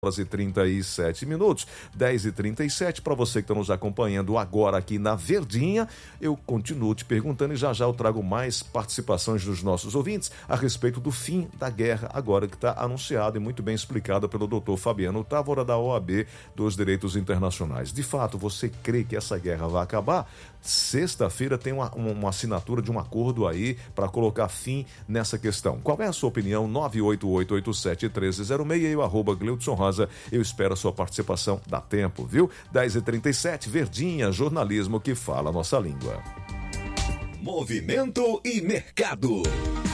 horas e 37 minutos, 10h37. Para você que está nos acompanhando agora aqui na Verdinha, eu continuo te perguntando e já eu trago mais participações dos nossos ouvintes a respeito do fim da guerra, agora que está anunciado e muito bem explicado pelo Dr. Fabiano Távora, da OAB dos Direitos Internacionais. De fato, você crê que essa guerra vai acabar? Sexta-feira tem uma assinatura de um acordo aí para colocar fim nessa questão. Qual é a sua opinião? 988871306 e o @Gleudson Rosa. Eu espero a sua participação. Dá tempo, viu? 10h37, Verdinha, jornalismo que fala a nossa língua. Movimento e mercado.